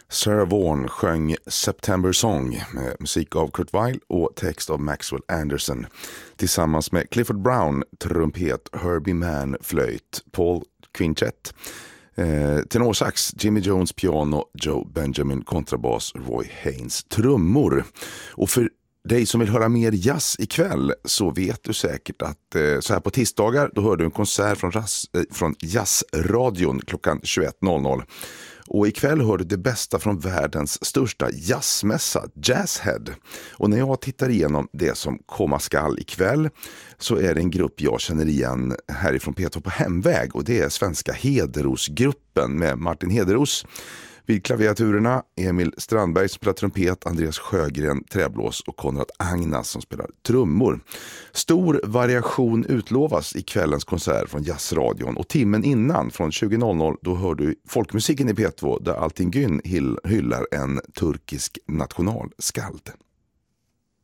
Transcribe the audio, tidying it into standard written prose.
Sarah Vaughan sjöng September Song med musik av Kurt Weill och text av Maxwell Anderson tillsammans med Clifford Brown, trumpet, Herbie Mann, flöjt, Paul Quintet, tenorsax, Jimmy Jones piano, Joe Benjamin kontrabas, Roy Haynes trummor. Och för dig som vill höra mer jazz ikväll så vet du säkert att så här på tisdagar då hör du en konsert från Jazzradion klockan 21.00. Och ikväll hör du det bästa från världens största jazzmässa, Jazzhead. Och när jag tittar igenom det som komma skall ikväll så är det en grupp jag känner igen härifrån P2 på hemväg. Och det är svenska Hederosgruppen med Martin Hederos vid klaviaturerna, Emil Strandberg som spelar trumpet, Andreas Sjögren träblås och Konrad Agnas som spelar trummor. Stor variation utlovas i kvällens konsert från Jazzradion, och timmen innan från 20.00 då hör du folkmusiken i P2 där Altin Gün hyllar en turkisk nationalskald.